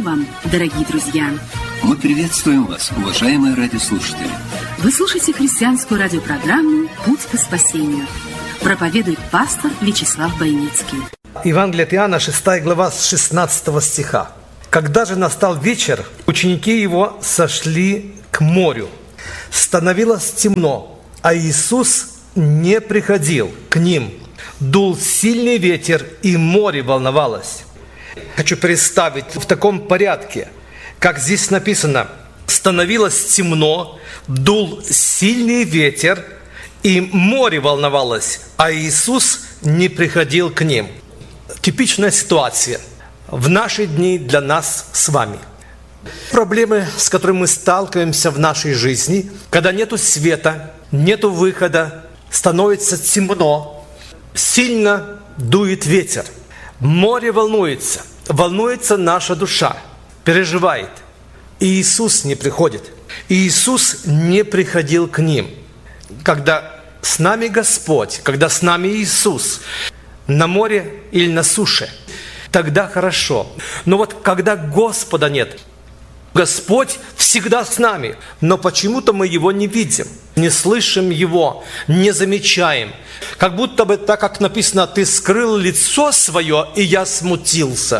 вам, дорогие друзья! Мы приветствуем вас, уважаемые радиослушатели! Вы слушаете христианскую радиопрограмму «Путь к спасению». Проповедует пастор Вячеслав Бойницкий. Евангелие от Иоанна, 6 глава, с 16 стиха. «Когда же настал вечер, ученики его сошли к морю. Становилось темно, а Иисус не приходил к ним. Дул сильный ветер, и море волновалось». Хочу представить в таком порядке, как здесь написано: становилось темно, дул сильный ветер, и море волновалось, а Иисус не приходил к ним. Типичная ситуация в наши дни для нас с вами. Проблемы, с которыми мы сталкиваемся в нашей жизни, когда нету света, нету выхода, становится темно, сильно дует ветер, море волнуется, волнуется наша душа, переживает. И Иисус не приходит. И Иисус не приходил к ним. Когда с нами Господь, когда с нами Иисус, на море или на суше, тогда хорошо. Но вот когда Господа нет, Господь всегда с нами, но почему-то мы Его не видим, не слышим Его, не замечаем. Как будто бы, так как написано, «Ты скрыл лицо свое, и я смутился».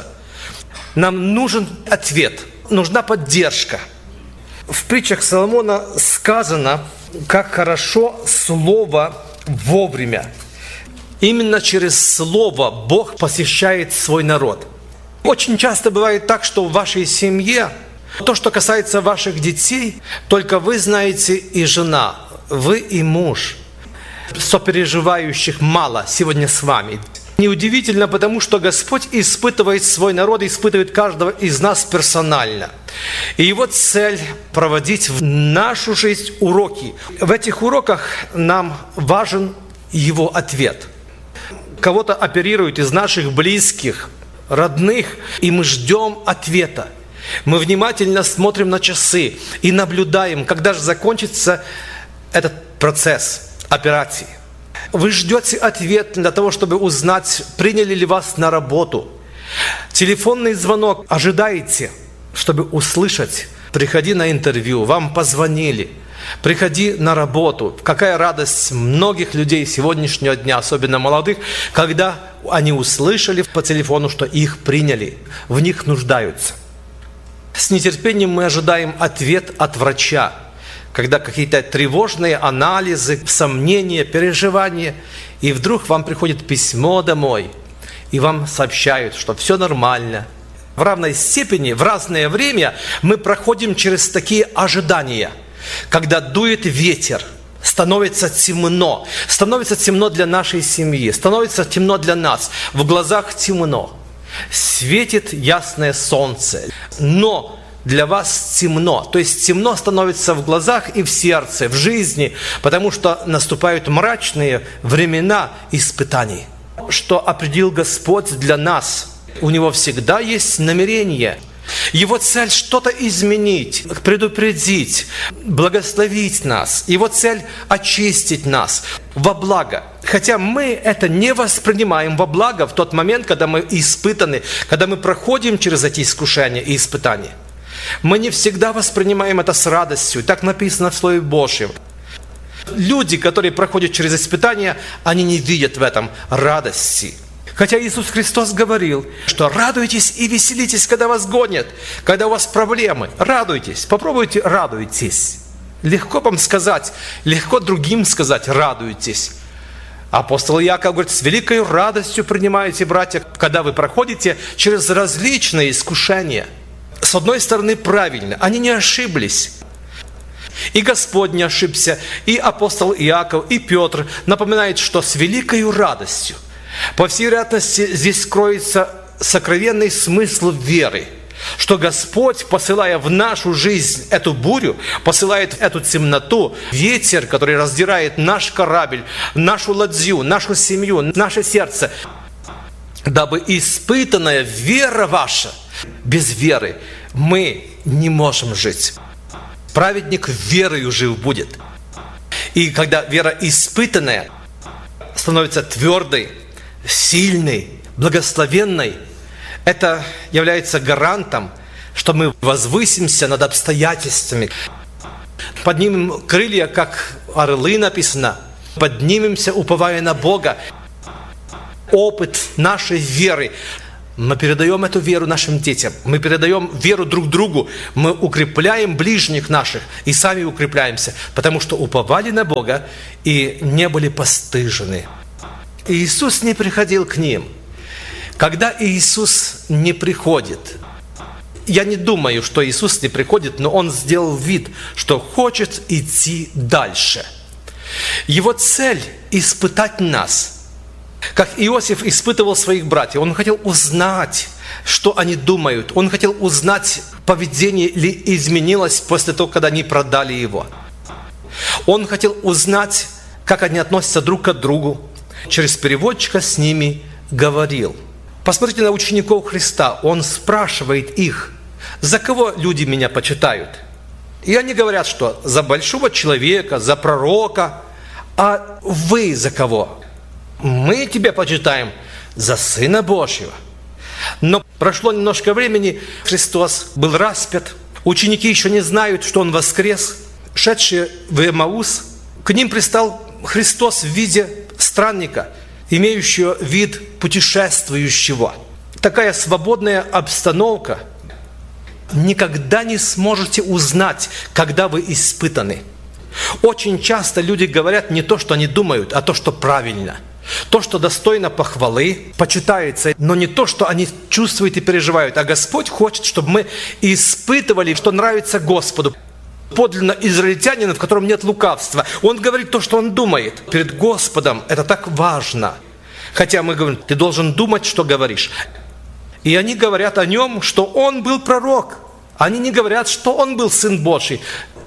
Нам нужен ответ, нужна поддержка. В притчах Соломона сказано, как хорошо слово вовремя. Именно через слово Бог посещает свой народ. Очень часто бывает так, что в вашей семье то, что касается ваших детей, только вы знаете и жена, вы и муж. Сопереживающих мало сегодня с вами. Неудивительно, потому что Господь испытывает свой народ, испытывает каждого из нас персонально. И Его цель – проводить в нашу жизнь уроки. В этих уроках нам важен Его ответ. Кого-то оперируют из наших близких, родных, и мы ждем ответа. Мы внимательно смотрим на часы и наблюдаем, когда же закончится этот процесс операции. Вы ждете ответ для того, чтобы узнать, приняли ли вас на работу. Телефонный звонок ожидаете, чтобы услышать: приходи на интервью, вам позвонили, приходи на работу. Какая радость многих людей сегодняшнего дня, особенно молодых, когда они услышали по телефону, что их приняли, в них нуждаются. С нетерпением мы ожидаем ответ от врача, когда какие-то тревожные анализы, сомнения, переживания, и вдруг вам приходит письмо домой, и вам сообщают, что все нормально. В равной степени, в разное время мы проходим через такие ожидания, когда дует ветер, становится темно для нашей семьи, становится темно для нас, в глазах темно. Светит ясное солнце, но для вас темно. То есть темно становится в глазах и в сердце, в жизни, потому что наступают мрачные времена испытаний. Что определил Господь для нас? У Него всегда есть намерение. Его цель что-то изменить, предупредить, благословить нас. Его цель очистить нас во благо. Хотя мы это не воспринимаем во благо в тот момент, когда мы испытаны, когда мы проходим через эти искушения и испытания. Мы не всегда воспринимаем это с радостью. Так написано в Слове Божьем. Люди, которые проходят через испытания, они не видят в этом радости. Хотя Иисус Христос говорил, что радуйтесь и веселитесь, когда вас гонят, когда у вас проблемы. Радуйтесь, попробуйте радуйтесь. Легко вам сказать, легко другим сказать радуйтесь. Апостол Иаков говорит: с великой радостью принимаете, братья, когда вы проходите через различные искушения. С одной стороны, правильно, они не ошиблись. И Господь не ошибся, и апостол Иаков, и Петр напоминают, что с великой радостью. По всей вероятности, здесь кроется сокровенный смысл веры, что Господь, посылая в нашу жизнь эту бурю, посылает эту темноту, ветер, который раздирает наш корабль, нашу ладью, нашу семью, наше сердце, дабы испытанная вера ваша, без веры мы не можем жить. Праведник верою жив будет. И когда вера испытанная становится твердой, сильной, благословенной, это является гарантом что мы возвысимся над обстоятельствами, поднимем крылья, как орлы написано, поднимемся, уповая на Бога. Опыт нашей веры. Мы передаем эту веру нашим детям, мы передаем веру друг другу, мы укрепляем ближних наших и сами укрепляемся, потому что уповали на Бога и не были постыжены. Иисус не приходил к ним. Когда Иисус не приходит, я не думаю, что Иисус не приходит, но Он сделал вид, что хочет идти дальше. Его цель – испытать нас. Как Иосиф испытывал своих братьев, он хотел узнать, что они думают. Он хотел узнать, поведение ли изменилось после того, когда они продали его. Он хотел узнать, как они относятся друг к другу. Через переводчика с ними говорил. Посмотрите на учеников Христа. Он спрашивает их, за кого люди меня почитают? И они говорят, что за большого человека, за пророка. А вы за кого? Мы тебя почитаем за Сына Божьего. Но прошло немножко времени, Христос был распят, ученики еще не знают, что Он воскрес. Шедшие в Эмаус, к ним пристал Христос в виде странника, имеющего вид путешествующего. Такая свободная обстановка. Никогда не сможете узнать, когда вы испытаны. Очень часто люди говорят не то, что они думают, а то, что правильно. То, что достойно похвалы, почитается, но не то, что они чувствуют и переживают. А Господь хочет, чтобы мы испытывали, что нравится Господу. Подлинно израильтянин, в котором нет лукавства. Он говорит то, что он думает. Перед Господом это так важно. Хотя мы говорим, ты должен думать, что говоришь. И они говорят о нем, что он был пророк. Они не говорят, что он был Сын Божий.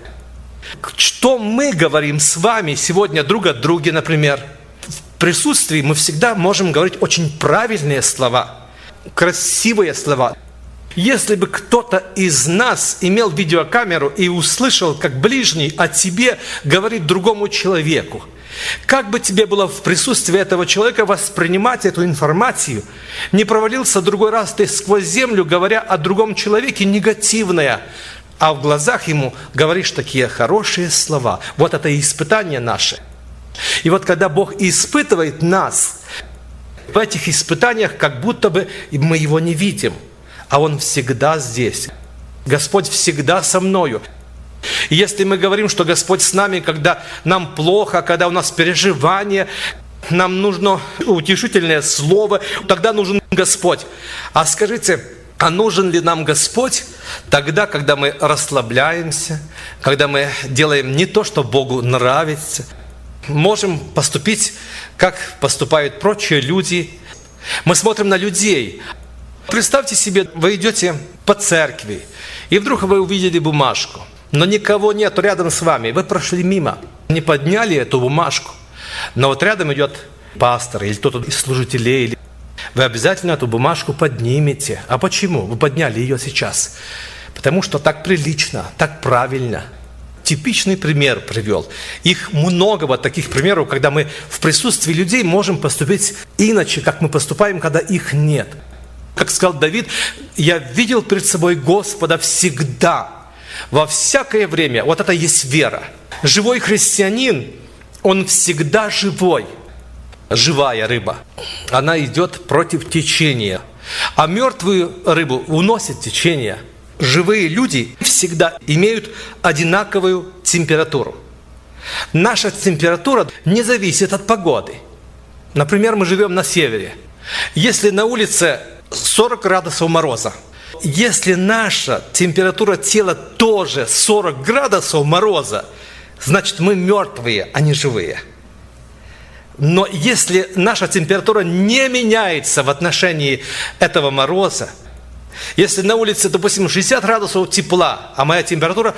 Что мы говорим с вами сегодня друг о друге, например? В присутствии мы всегда можем говорить очень правильные слова, красивые слова. Если бы кто-то из нас имел видеокамеру и услышал, как ближний о тебе говорит другому человеку, как бы тебе было в присутствии этого человека воспринимать эту информацию? Не провалился другой раз ты сквозь землю, говоря о другом человеке негативное, а в глазах ему говоришь такие хорошие слова. Вот это испытание наше. И вот когда Бог испытывает нас, в этих испытаниях как будто бы мы Его не видим, а Он всегда здесь. Господь всегда со мною. И если мы говорим, что Господь с нами, когда нам плохо, когда у нас переживания, нам нужно утешительное слово, тогда нужен Господь. А скажите, а нужен ли нам Господь тогда, когда мы расслабляемся, когда мы делаем не то, что Богу нравится? Можем поступить, как поступают прочие люди. Мы смотрим на людей. Представьте себе, вы идете по церкви, и вдруг вы увидели бумажку, но никого нет рядом с вами. Вы прошли мимо, не подняли эту бумажку, но вот рядом идет пастор или кто-то из служителей. Вы обязательно эту бумажку поднимете. А почему? Вы подняли ее сейчас. Потому что так прилично, так правильно. Типичный пример привел. Их много вот таких примеров, когда мы в присутствии людей можем поступить иначе, как мы поступаем, когда их нет. Как сказал Давид, я видел перед собой Господа всегда, во всякое время. Вот это есть вера. Живой христианин, он всегда живой. Живая рыба. Она идет против течения. А мертвую рыбу уносит течение. Живые люди всегда имеют одинаковую температуру. Наша температура не зависит от погоды. Например, мы живем на севере. Если на улице 40 градусов мороза, если наша температура тела тоже 40 градусов мороза, значит мы мертвые, а не живые. Но если наша температура не меняется в отношении этого мороза, если на улице, допустим, 60 градусов тепла, а моя температура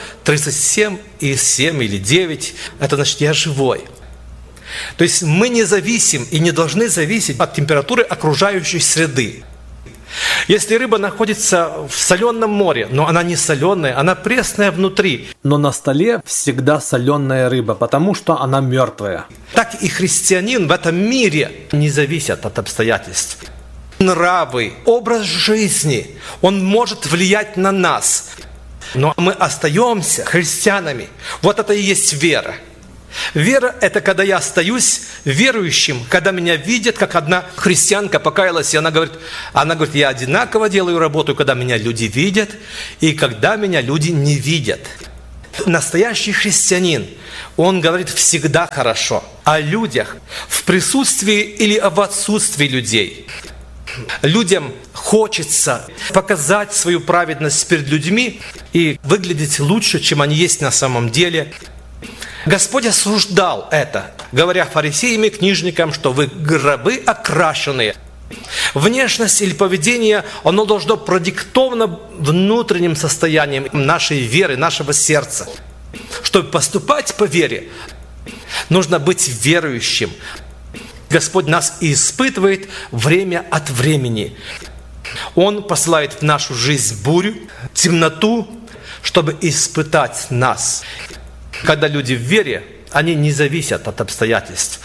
37,7 или 9, это значит, я живой. То есть мы не зависим и не должны зависеть от температуры окружающей среды. Если рыба находится в соленом море, но она не соленая, она пресная внутри. Но на столе всегда соленая рыба, потому что она мертвая. Так и христианин в этом мире не зависит от обстоятельств. нравы, образ жизни, он может влиять на нас. Но мы остаемся христианами. Вот это и есть вера. Вера – это когда я остаюсь верующим, когда меня видят, как одна христианка покаялась, и она говорит, я одинаково делаю работу, когда меня люди видят, и когда меня люди не видят. Настоящий христианин, он говорит всегда хорошо о людях, в присутствии или в отсутствии людей. Людям хочется показать свою праведность перед людьми и выглядеть лучше, чем они есть на самом деле. Господь осуждал это, говоря фарисеям и книжникам, что вы гробы окрашенные. Внешность или поведение, оно должно продиктовано внутренним состоянием нашей веры, нашего сердца. Чтобы поступать по вере, нужно быть верующим. Господь нас испытывает время от времени. Он посылает в нашу жизнь бурю, темноту, чтобы испытать нас. Когда люди в вере, они не зависят от обстоятельств.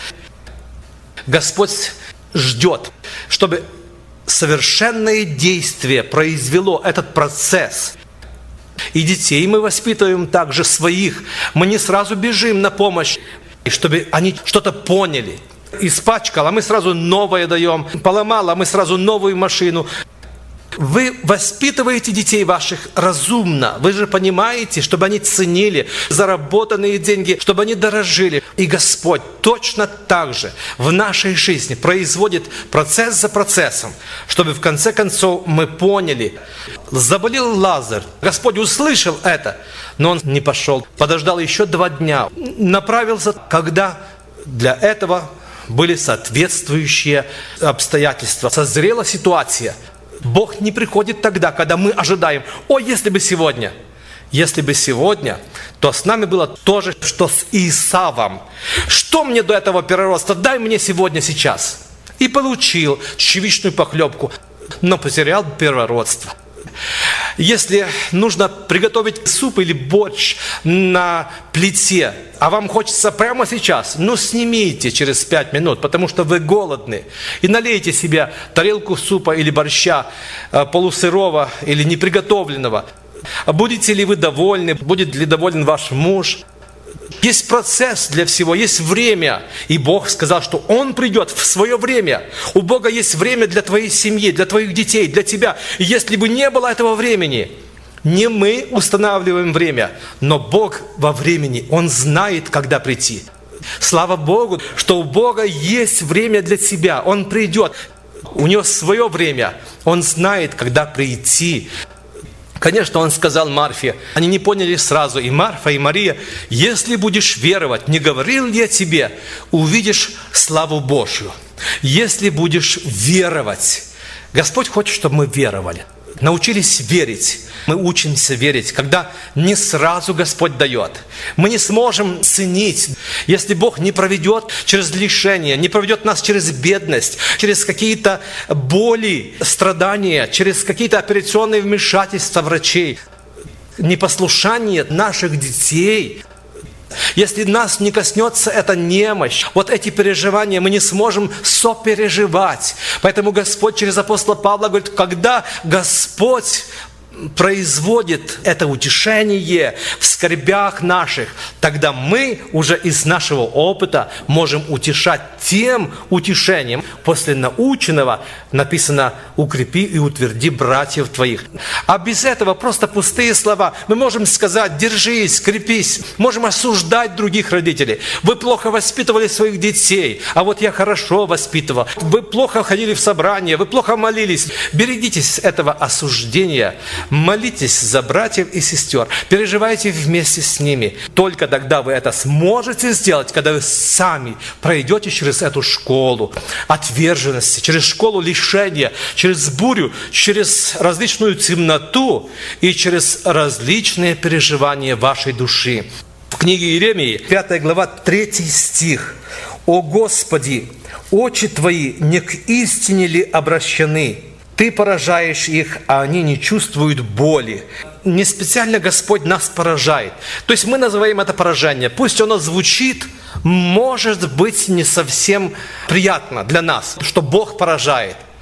Господь ждет, чтобы совершенное действие произвело этот процесс. И детей мы воспитываем также своих. Мы не сразу бежим на помощь, чтобы они что-то поняли. Испачкал, а мы сразу новое даем. Поломал, а мы сразу новую машину. Вы воспитываете детей ваших разумно. Вы же понимаете, чтобы они ценили заработанные деньги, чтобы они дорожили. И Господь точно так же в нашей жизни производит процесс за процессом, чтобы в конце концов мы поняли. Заболел Лазарь. Господь услышал это, но он не пошел. Подождал еще 2 дня. Направился, когда для этого были соответствующие обстоятельства. Созрела ситуация. Бог не приходит тогда, когда мы ожидаем, если бы сегодня. Если бы сегодня, то с нами было то же, что с Исавом. Что мне до этого перероста? Дай мне сегодня, сейчас. И получил чечевичную похлебку, но потерял первородство. Если нужно приготовить суп или борщ на плите, а вам хочется прямо сейчас, снимите через 5 минут, потому что вы голодны. И налейте себе тарелку супа или борща полусырого или неприготовленного. Будете ли вы довольны? Будет ли доволен ваш муж? Есть процесс для всего, есть время. И Бог сказал, что Он придет в свое время. У Бога есть время для твоей семьи, для твоих детей, для тебя. И если бы не было этого времени, не мы устанавливаем время, но Бог во времени, Он знает, когда прийти. Слава Богу, что у Бога есть время для тебя. Он придет, у Него свое время. Он знает, когда прийти. Конечно, Он сказал Марфе, они не поняли сразу, и Марфа, и Мария, если будешь веровать, не говорил ли я тебе, увидишь славу Божью. Если будешь веровать, Господь хочет, чтобы мы веровали, научились верить. Мы учимся верить, когда не сразу Господь дает. Мы не сможем ценить, если Бог не проведет через лишение, не проведет нас через бедность, через какие-то боли, страдания, через какие-то операционные вмешательства врачей, непослушание наших детей. Если нас не коснется эта немощь, вот эти переживания мы не сможем сопереживать. Поэтому Господь через апостола Павла говорит, когда Господь производит это утешение в скорбях наших, тогда мы уже из нашего опыта можем утешать тем утешением. После наученного написано «укрепи и утверди братьев твоих». А без этого просто пустые слова. Мы можем сказать «держись, крепись». Можем осуждать других родителей. Вы плохо воспитывали своих детей, а вот я хорошо воспитывал. Вы плохо ходили в собрание, вы плохо молились. Берегитесь этого осуждения. Молитесь за братьев и сестер, переживайте вместе с ними. Только тогда вы это сможете сделать, когда вы сами пройдете через эту школу отверженности, через школу лишения, через бурю, через различную темноту и через различные переживания вашей души. В книге Иеремии, 5 глава, 3 стих. «О Господи, очи Твои не к истине ли обращены? Ты поражаешь их, а они не чувствуют боли». Не специально Господь нас поражает. То есть мы называем это поражение. Пусть оно звучит, может быть, не совсем приятно для нас, что Бог поражает.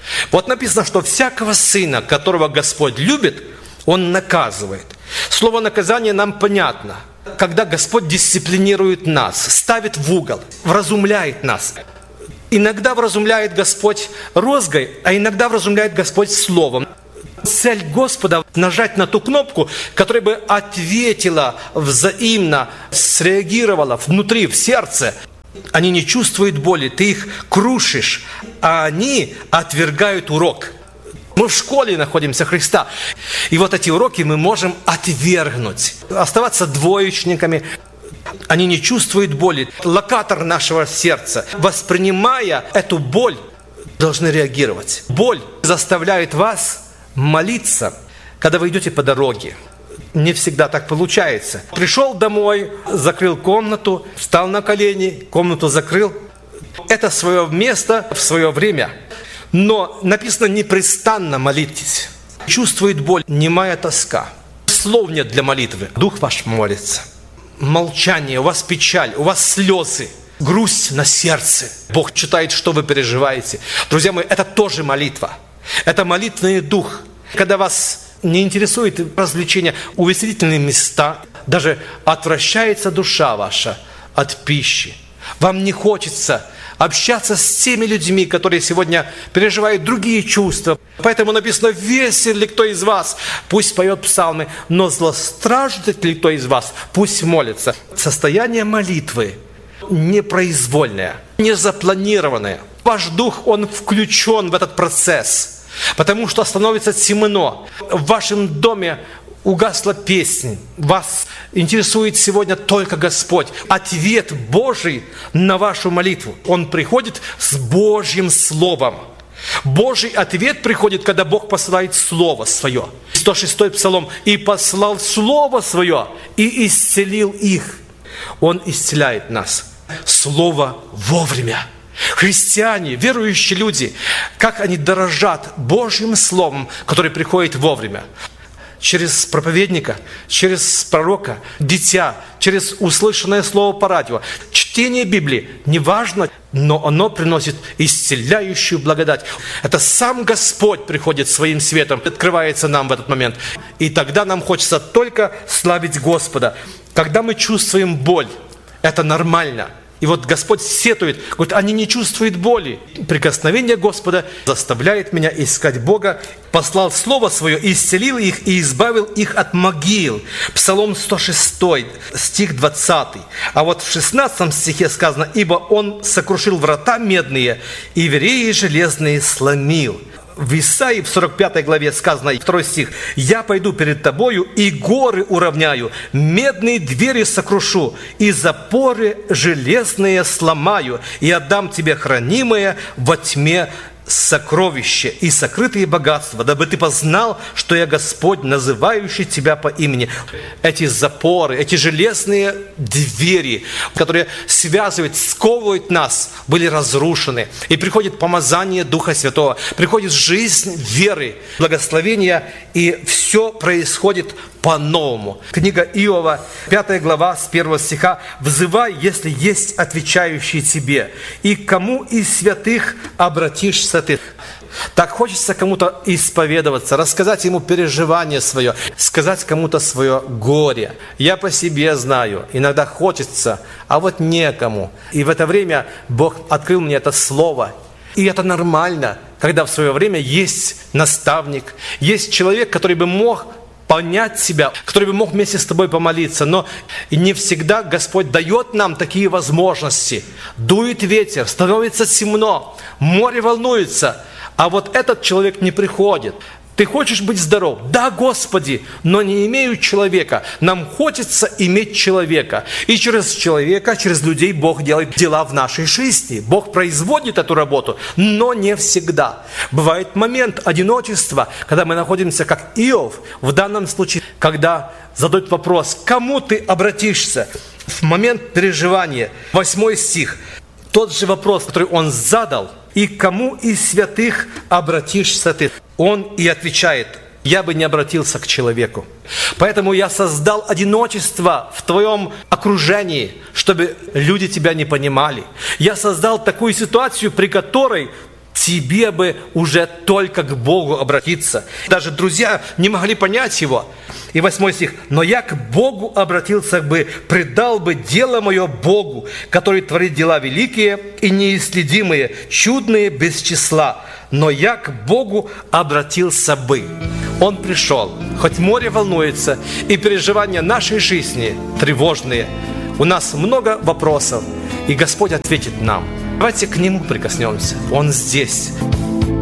Вот написано, что всякого сына, которого Господь любит, Он наказывает. Слово «наказание» нам понятно. Когда Господь дисциплинирует нас, ставит в угол, вразумляет нас. Иногда вразумляет Господь розгой, а иногда вразумляет Господь словом. Цель Господа – нажать на ту кнопку, которая бы ответила взаимно, среагировала внутри, в сердце. Они не чувствуют боли, ты их крушишь, а они отвергают урок. Мы в школе находимся Христа. И вот эти уроки мы можем отвергнуть, оставаться двоечниками. Они не чувствуют боли. Локатор нашего сердца, воспринимая эту боль, должны реагировать. Боль заставляет вас молиться, когда вы идете по дороге. Не всегда так получается. Пришел домой, закрыл комнату, встал на колени, комнату закрыл. Это свое место в свое время. Но написано: непрестанно молитесь. Чувствует боль, немая тоска. Слов нет для молитвы. Дух ваш молится. Молчание, у вас печаль, у вас слезы, грусть на сердце. Бог читает, что вы переживаете. Друзья мои, это тоже молитва. Это молитвенный дух. Когда вас не интересует развлечения, увеселительные места, даже отвращается душа ваша от пищи. Вам не хочется общаться с теми людьми, которые сегодня переживают другие чувства. Поэтому написано: весел ли кто из вас, пусть поет псалмы, но злостраждет ли кто из вас, пусть молится. Состояние молитвы непроизвольное, не запланированное. Ваш дух, он включен в этот процесс, потому что становится темно. В вашем доме угасла песня. Вас интересует сегодня только Господь. Ответ Божий на вашу молитву, он приходит с Божьим Словом. Божий ответ приходит, когда Бог посылает Слово Свое. 106-й Псалом. «И послал Слово Свое, и исцелил их». Он исцеляет нас. Слово вовремя. Христиане, верующие люди, как они дорожат Божьим Словом, которое приходит вовремя. Через проповедника, через пророка, дитя, через услышанное слово по радио. Чтение Библии, неважно, но оно приносит исцеляющую благодать. Это сам Господь приходит своим светом, открывается нам в этот момент. И тогда нам хочется только славить Господа. Когда мы чувствуем боль, это нормально. И вот Господь сетует, говорит: они не чувствуют боли. Прикосновение Господа заставляет меня искать Бога. Послал Слово Свое, исцелил их и избавил их от могил. Псалом 106, стих 20. А вот в 16 стихе сказано: ибо Он сокрушил врата медные, и вереи железные сломил. В Исаии в 45 главе сказано, 2 стих: «Я пойду перед тобою, и горы уравняю, медные двери сокрушу, и запоры железные сломаю, и отдам тебе хранимое во тьме сокровища и сокрытые богатства, дабы ты познал, что я Господь, называющий тебя по имени». Эти запоры, эти железные двери, которые связывают, сковывают нас, были разрушены. И приходит помазание Духа Святого, приходит жизнь веры, благословения, и все происходит по-новому. Книга Иова, 5 глава, с 1 стиха. «Взывай, если есть отвечающие тебе, и к кому из святых обратишься ты». Так хочется кому-то исповедоваться, рассказать ему переживание свое, сказать кому-то свое горе. Я по себе знаю, иногда хочется, а вот некому. И в это время Бог открыл мне это слово. И это нормально, когда в свое время есть наставник, есть человек, который бы мог понять себя, который бы мог вместе с тобой помолиться. Но не всегда Господь дает нам такие возможности. Дует ветер, становится темно, море волнуется, а вот этот человек не приходит. Ты хочешь быть здоров? Да, Господи, но не имею человека. Нам хочется иметь человека. И через человека, через людей Бог делает дела в нашей жизни. Бог производит эту работу, но не всегда. Бывает момент одиночества, когда мы находимся как Иов. В данном случае, когда задают вопрос: к кому ты обратишься? В момент переживания, 8 стих. Тот же вопрос, который он задал: и к кому из святых обратишься ты? Он и отвечает: я бы не обратился к человеку. Поэтому я создал одиночество в твоем окружении, чтобы люди тебя не понимали. Я создал такую ситуацию, при которой тебе бы уже только к Богу обратиться. Даже друзья не могли понять его. И 8 стих. «Но я к Богу обратился бы, предал бы дело мое Богу, который творит дела великие и неисследимые, чудные без числа. Но я к Богу обратился бы». Он пришел. Хоть море волнуется, и переживания нашей жизни тревожные. У нас много вопросов, и Господь ответит нам. Давайте к Нему прикоснемся. Он здесь.